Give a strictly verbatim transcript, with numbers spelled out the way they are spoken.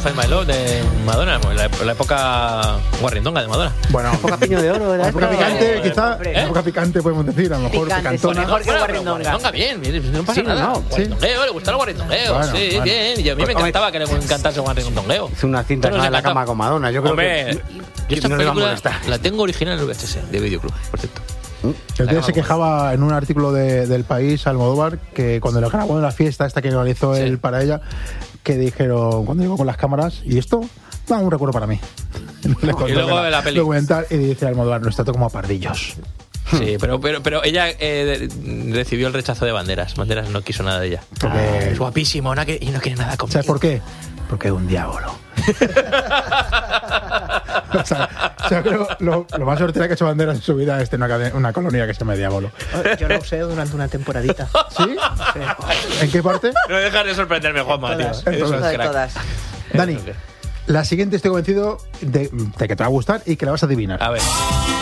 Find My Love de Madonna, la, la época guarrindonga de Madonna. Bueno, La época Piño de Oro, la época picante, ¿eh? quizá, la época picante podemos decir, a lo mejor Picante, picantona. sí, mejor que Bueno, guarrindonga. pero guarrindonga, bien, bien, no pasa Sí, nada. no, Guarindongueo, le gusta el guarindongueo, Bueno, sí, bueno. bien. Y a mí me encantaba que le encantase el guarindongueo. Hizo una cinta Todos en nos la encantaba. cama con Madonna. Yo creo Hombre, que, yo que esta no le va a película molestar. la tengo original en el V H S de Videoclub, por cierto. El tío se quejaba en un artículo de, del País, Almodóvar, que cuando lo grabó en la fiesta esta que organizó Sí. él para ella, que dijeron, cuando llegó con las cámaras, ¿y esto? Da un recuerdo para mí. Le contó Y luego que de la peli. documental, y dice Almodóvar, nos trató como a pardillos. Sí, pero, pero, pero ella eh, de- recibió el rechazo de Banderas. Banderas no quiso nada de ella. Porque- Es guapísimo no, que- y no quiere nada conmigo. ¿Sabes por qué? Porque es un diablo. o sea, o sea, creo lo, lo más sortera que ha hecho Banderas en su vida es tener una, cade- una colonia que se llama Diablo. Yo lo usé durante una temporadita. ¿Sí? ¿En qué parte? No dejas de sorprenderme, Juanma, tío. Todas. Eres un Todas, De crack. todas. Dani, la siguiente estoy convencido de, de que te va a gustar y que la vas a adivinar. A ver.